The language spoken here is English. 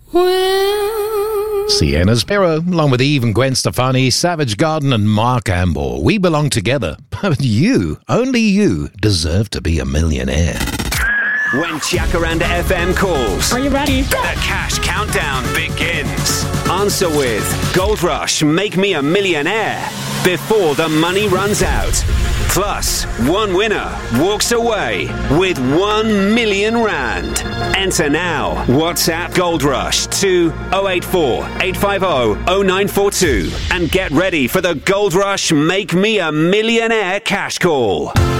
Sienna Sparrow, along with Eve and Gwen Stefani, Savage Garden and Mark Amble. We belong together, but you, only you, deserve to be a millionaire. When Jacaranda FM calls, are you ready? The cash countdown begins. Answer with Gold Rush, Make Me a Millionaire before the money runs out. Plus, one winner walks away with 1 million rand. Enter now. WhatsApp Gold Rush to 084 850 0942 and get ready for the Gold Rush Make Me a Millionaire cash call.